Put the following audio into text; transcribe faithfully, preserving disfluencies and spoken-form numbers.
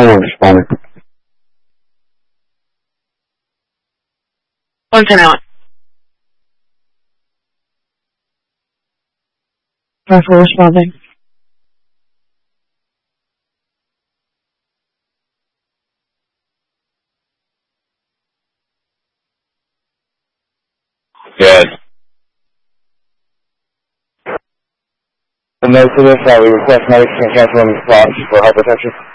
one responding. One ten out. five four responding. Good. A note to this, uh, we request medics and cancel on the spot for hypertension.